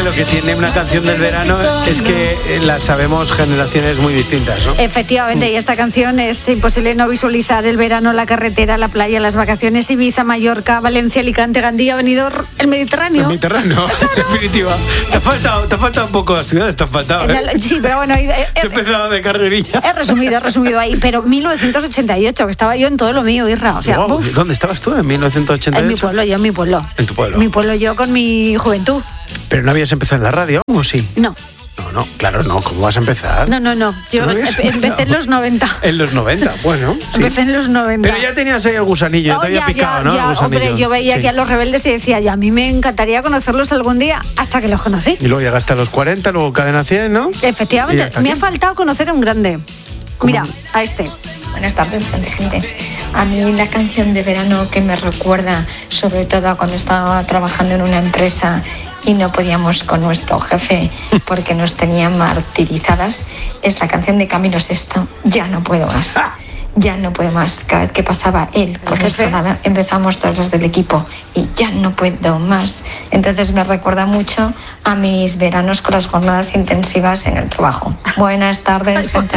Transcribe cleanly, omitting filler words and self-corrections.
que lo que tiene una canción del verano es que la sabemos generaciones muy distintas, ¿no? Efectivamente, y esta canción es imposible no visualizar el verano, la carretera, la playa, las vacaciones, Ibiza, Mallorca, Valencia, Alicante, Gandía, Benidorm, el Mediterráneo. El Mediterráneo, en definitiva. Te ha faltado un poco las ciudades, te ha faltado, ¿eh? Sí, pero bueno, se ha empezado de carrerilla. He resumido ahí, pero 1988, que estaba yo en todo lo mío, Irra. O sea, wow, ¿dónde estabas tú en 1988? En mi pueblo, yo en mi pueblo. ¿En tu pueblo? Mi pueblo, yo con mi juventud. ¿Pero no habías empezado en la radio o sí? No. No, claro, no. ¿Cómo vas a empezar? No. Yo empecé en los 90. En los 90, bueno. Sí. Empecé en los 90. Pero ya tenías ahí el gusanillo, te había picado, ¿no? Ya, hombre, yo veía que a los rebeldes y decía, ya, a mí me encantaría conocerlos algún día, hasta que los conocí. Y luego llegaste a los 40, luego Cadena 100, ¿no? Efectivamente, me ha faltado conocer a un grande. ¿Cómo? Mira, a este. Buenas tardes, gente. A mí la canción de verano que me recuerda, sobre todo cuando estaba trabajando en una empresa y no podíamos con nuestro jefe porque nos tenían martirizadas, es la canción de Camilo Sesto, Ya no puedo más. Ya no puedo más. Cada vez que pasaba él por nuestro lado, empezamos todos los del equipo y ya no puedo más. Entonces me recuerda mucho a mis veranos con las jornadas intensivas en el trabajo. Buenas tardes, gente.